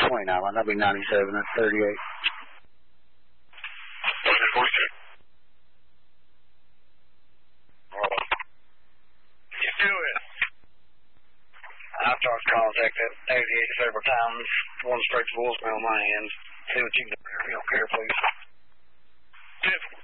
29 line. That'll be 97. That's 38. Okay, 46. You do it. I've tried to contact that 88 several times. One straight to voicemail on my end. See what you can do. If you don't care, please. 10.